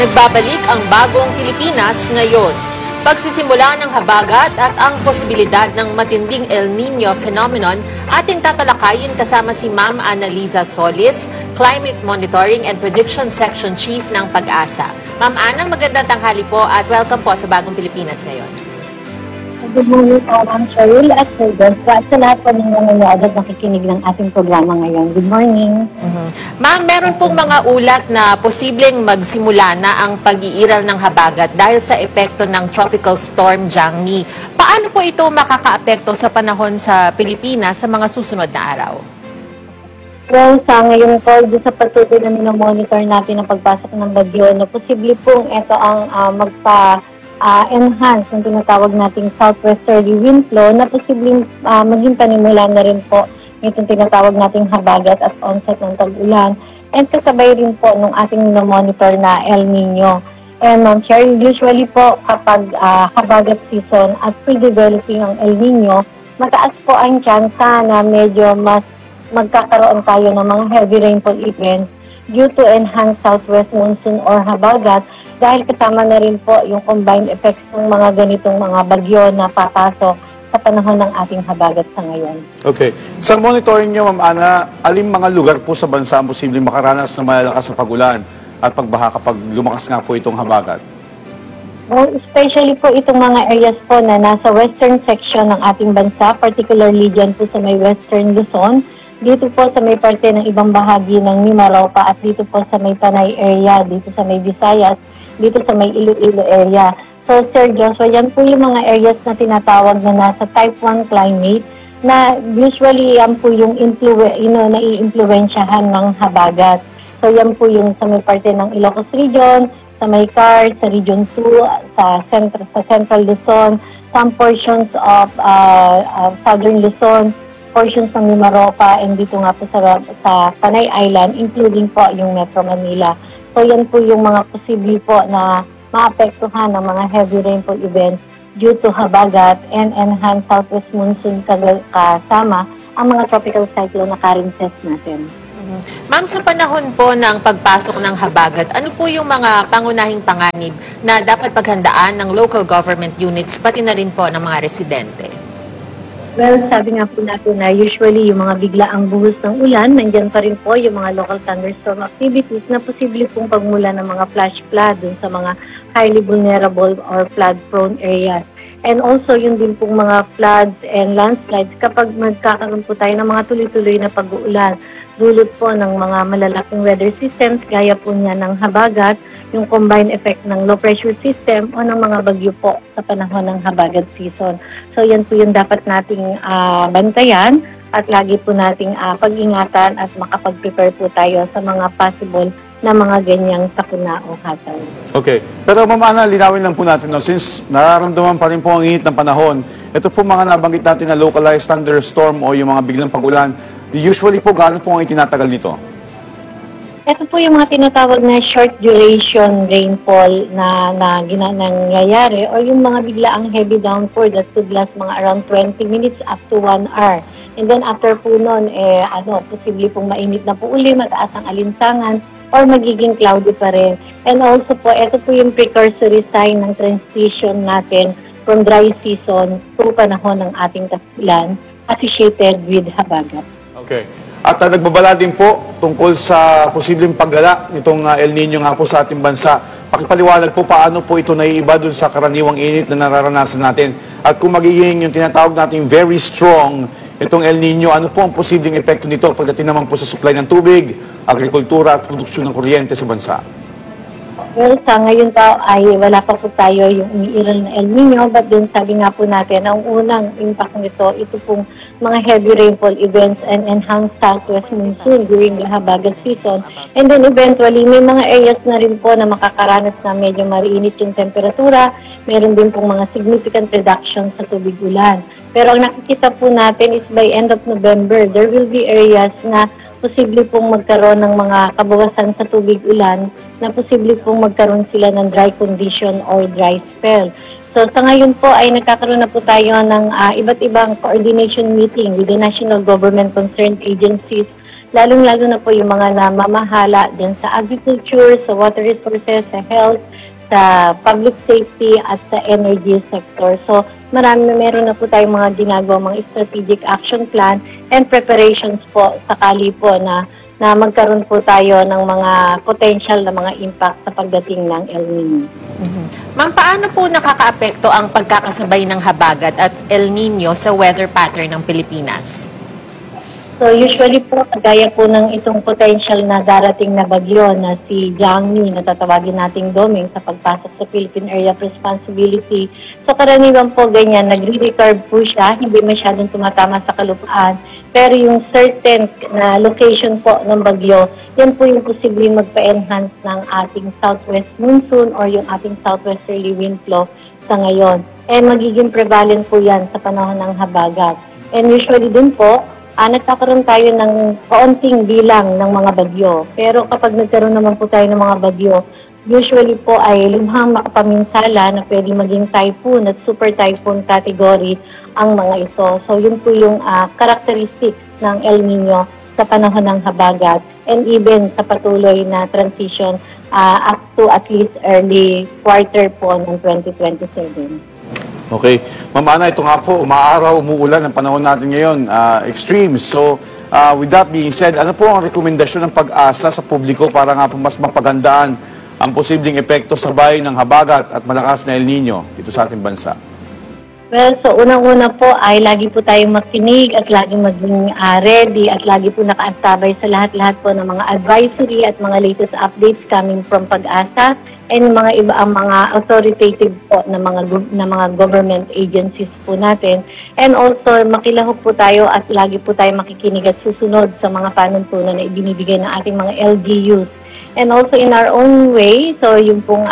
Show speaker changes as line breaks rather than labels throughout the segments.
Nagbabalik ang bagong Pilipinas ngayon. Pagsisimula ng habagat at ang posibilidad ng matinding El Nino phenomenon ating tatalakayin kasama si Ma'am Annaliza Solis, Climate Monitoring and Prediction Section Chief ng Pag-asa. Ma'am Ana, magandang tanghali po at welcome po sa bagong Pilipinas ngayon.
Good morning po, Ma'am Cheryl at Sir Gus. At sa lahat po ng nanonood at nakikinig ng ating programa ngayon. Good morning.
Ma'am, meron pong mga ulat na posibleng magsimula na ang pag-iiral ng habagat dahil sa epekto ng Tropical Storm Jangmi. Paano po ito makakaapekto sa panahon sa Pilipinas sa mga susunod na araw?
Well, sa ngayon po, sa patuloy na minomonitor natin ang pagpasok ng bagyo, na posible pong ito ang enhance ng tinatawag nating southwesterly wind flow na posibleng maging panimula na rin po itong tinatawag nating habagat at onset ng tag-ulan. And kasabay rin po nung ating monitor na El Nino. And Ma'am Cheryl, usually po kapag habagat season at pre-developing ang El Nino, mataas po ang tsansa na medyo mas magkakaroon tayo ng mga heavy rainfall events due to enhanced southwest monsoon or habagat dahil kasama na rin po yung combined effects ng mga ganitong mga bagyo na papasok sa panahon ng ating habagat sa ngayon.
Okay. Sa monitoring nyo, Ma'am Ana, aling mga lugar po sa bansa ang posibleng makaranas ng malalakas na pag-ulan at pagbaha kapag lumakas nga po itong habagat?
Well, especially po itong mga areas po na nasa western section ng ating bansa, particularly dyan po sa may western Luzon, dito po sa may parte ng ibang bahagi ng Mimaropa at dito po sa may Panay area, dito sa may Visayas, dito sa may Iloilo area. So, Sir Joshua, yan po yung mga areas na tinatawag na nasa type 1 climate na usually yan po yung nai-impluwensyahan ng habagat. So, yan po yung sa may parte ng Ilocos Region, sa may CAR, sa Region 2, sa Central Luzon, some portions of Southern Luzon, portions ng Mimaropa, and dito nga po sa Panay Island, including po yung Metro Manila. So yan po yung mga posible po na maapektuhan ng mga heavy rainfall events due to habagat and enhanced southwest monsoon kasama ang mga tropical cyclone na currents natin.
Ma'am, sa panahon po ng pagpasok ng habagat, ano po yung mga pangunahing panganib na dapat paghandaan ng local government units pati na rin po ng mga residente?
Well, sabi nga po natin na usually yung mga biglaang buhos ng ulan, nandyan pa rin po yung mga local thunderstorm activities na posible pong pagmula ng mga flash flood dun sa mga highly vulnerable or flood-prone areas. And also yung din pong mga floods and landslides kapag magkakaroon po tayo ng mga tuloy-tuloy na pag-uulan. Dulot po ng mga malalaking weather systems, gaya po niya ng habagat, yung combined effect ng low pressure system o ng mga bagyo po sa panahon ng habagat season. So yan po yung dapat nating bantayan at lagi po nating pag-ingatan at makapag-prepare po tayo sa mga possible na mga ganyang sakuna o hazard.
Okay. Pero Ma'am Ana, linawin lang po natin, no? Since nararamdaman pa rin po ang init ng panahon, ito po mga nabanggit natin na localized thunderstorm o yung mga biglang pag-ulan, usually po gaano po ang itinatagal nito?
Ito po yung mga tinatawag na short duration rainfall na nangyayari or yung mga biglaang heavy downpour that could last mga around 20 minutes up to 1 hour. And then after po nun, posible pong mainit na po uli, mataas ang alinsangan, or magiging cloudy pa rin. And also po, ito po yung precursory sign ng transition natin from dry season to panahon ng ating tag-ulan associated with habagat.
Okay. At nagbabala din po tungkol sa posibleng paggala nitong El Nino nga po sa ating bansa. Pakipaliwanag po paano po ito naiiba dun sa karaniwang init na nararanasan natin. At kung magiging yung tinatawag natin very strong itong El Nino, ano po ang posibleng epekto nito pagdating naman po sa supply ng tubig, agrikultura at produksyon ng kuryente sa bansa?
Well, sa ngayon pa ay wala pa po tayo yung umiiral na El Nino, but then sabi nga po natin, ang unang impact nito, ito pong mga heavy rainfall events and enhanced southwest monsoon during the habagat season. And then eventually, may mga areas na rin po na makakaranas na medyo mariinit yung temperatura, meron din pong mga significant reduction sa tubig ulan. Pero ang nakikita po natin is by end of November, there will be areas na posible pong magkaroon ng mga kabawasan sa tubig ulan na posible pong magkaroon sila ng dry condition or dry spell. So sa ngayon po ay nagkakaroon na po tayo ng iba't ibang coordination meeting with the national government concerned agencies lalong-lalo na po yung mga namamahala din sa agriculture, sa water resources, sa health, sa public safety at sa energy sector. So meron na po tayong mga ginagawa, mga strategic action plan and preparations po sakali po na magkaroon po tayo ng mga potential na mga impact sa pagdating ng El Nino.
Ma'am, paano po nakakaapekto ang pagkakasabay ng habagat at El Nino sa weather pattern ng Pilipinas?
So usually po, kagaya po ng itong potential na darating na bagyo na si Jiangmi, na tatawagin nating Doming sa pagpasok sa Philippine Area of Responsibility. So karaniwan po ganyan, nagre-recurve po siya, hindi masyadong tumatama sa kalupaan. Pero yung certain na location po ng bagyo, yan po yung posibleng magpa-enhance ng ating southwest monsoon or yung ating southwesterly wind flow sa ngayon. And magiging prevalent po yan sa panahon ng habagat. And usually din po, nagkakaroon tayo ng kaunting bilang ng mga bagyo. Pero kapag nagkaroon naman po tayo ng mga bagyo, usually po ay lubhang makapaminsala na pwede maging typhoon at super typhoon category ang mga ito. So yun po yung characteristics ng El Nino sa panahon ng habagat and even sa patuloy na transition up to at least early quarter po ng 2027.
Okay. Ma'am Ana, ito nga po, umaaraw, umuulan ang panahon natin ngayon, extreme. So, with that being said, ano po ang rekomendasyon ng pag-asa sa publiko para nga po mas mapagandaan ang posibleng epekto sabay ng habagat at malakas na El Nino dito sa ating bansa?
Well, so unang-una po ay lagi po tayong makinig at lagi maging ready at lagi po nakaantabay sa lahat-lahat po ng mga advisory at mga latest updates coming from Pag-asa and mga iba ang mga authoritative po na mga government agencies po natin. And also makilahok po tayo at lagi po tayong makikinig at susunod sa mga panuntunan na ibinibigay ng ating mga LGUs. And also in our own way, so yung pong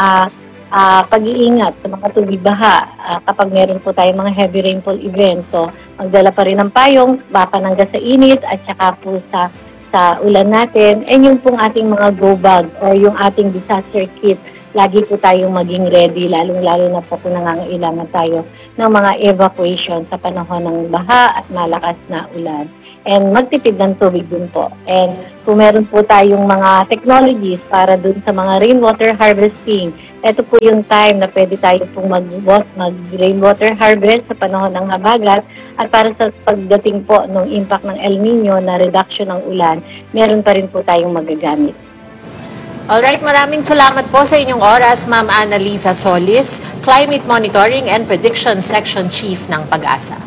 pag-iingat sa mga tubig baha kapag meron po tayong mga heavy rainfall events. So, magdala pa rin ng payong, panangga sa init at saka po sa ulan natin. And yung pong ating mga go bag or yung ating disaster kit, lagi po tayong maging ready, lalong-lalo na po kung nangangailangan tayo ng mga evacuation sa panahon ng baha at malakas na ulan. And magtipid ng tubig din po. And kung meron po tayong mga technologies para dun sa mga rainwater harvesting, ito po yung time na pwede tayo pong mag-rainwater harvest sa panahon ng habagat at para sa pagdating po ng impact ng El Nino na reduction ng ulan, meron pa rin po tayong magagamit.
Alright, maraming salamat po sa inyong oras, Ma'am Annalisa Solis, Climate Monitoring and Prediction Section Chief ng Pag-asa.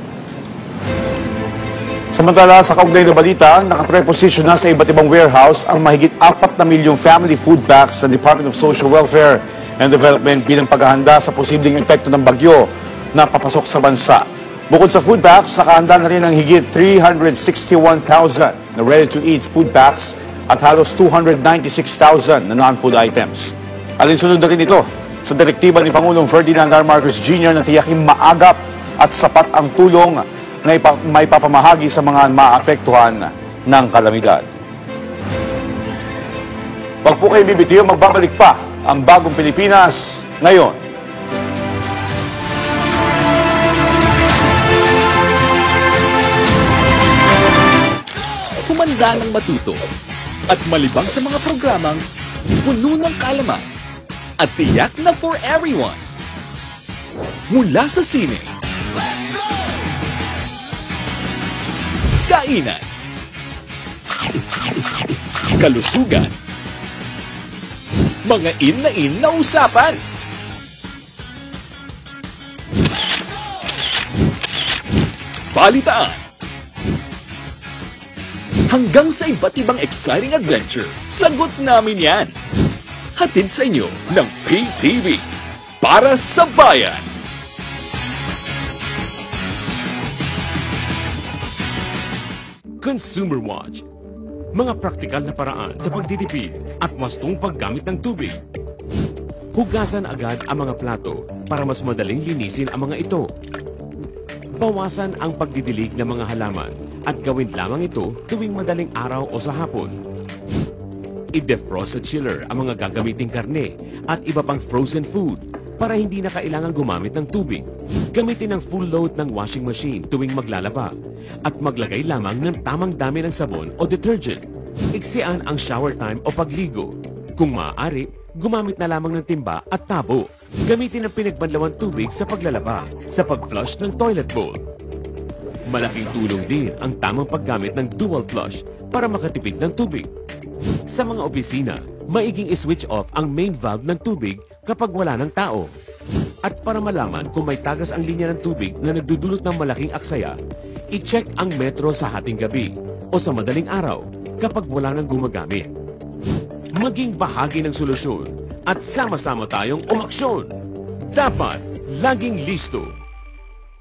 Samantala, sa kaugnay na balita, nakapreposisyon na sa iba't ibang warehouse ang mahigit 4 na milyong family food packs ng Department of Social Welfare and Development bilang paghahanda sa posibleng epekto ng bagyo na papasok sa bansa. Bukod sa food packs, nakahanda na rin ang higit 361,000 na ready-to-eat food packs at halos 296,000 na non-food items. Alinsunod na rin ito sa direktiba ni Pangulong Ferdinand R. Marcos Jr. na tiyaking maagap at sapat ang tulong na may papamahagi sa mga maapektuhan ng kalamidad. Wag po kayo bibitiyo, magbabalik pa ang Bagong Pilipinas ngayon.
Humanda ng matuto at malibang sa mga programang puno ng kaalaman at tiyak na for everyone. Mula sa sine, kainan, kalusugan, mga in na usapan, balitaan, hanggang sa iba't ibang exciting adventure, sagot namin yan. Hatid sa inyo ng PTV para sa bayan.
Consumer Watch. Mga praktikal na paraan sa pagtitipid at wastong paggamit ng tubig. Hugasan agad ang mga plato para mas madaling linisin ang mga ito. Bawasan ang pagdidilig ng mga halaman at gawin lamang ito tuwing madaling araw o sa hapon. I-defrost sa chiller ang mga gagamiting karne at iba pang frozen food para hindi na kailangan gumamit ng tubig. Gamitin ang full load ng washing machine tuwing maglalaba at maglagay lamang ng tamang dami ng sabon o detergent. Iksian ang shower time o pagligo. Kung maaari, gumamit na lamang ng timba at tabo. Gamitin ang pinagbanlawang tubig sa paglalaba, sa pag-flush ng toilet bowl. Malaking tulong din ang tamang paggamit ng dual flush para makatipid ng tubig. Sa mga opisina, maiging i-switch off ang main valve ng tubig kapag wala ng tao. At para malaman kung may tagas ang linya ng tubig na nagdudulot ng malaking aksaya, i-check ang metro sa hating gabi o sa madaling araw kapag wala nang gumagamit. Maging bahagi ng solusyon at sama-sama tayong umaksyon. Dapat laging listo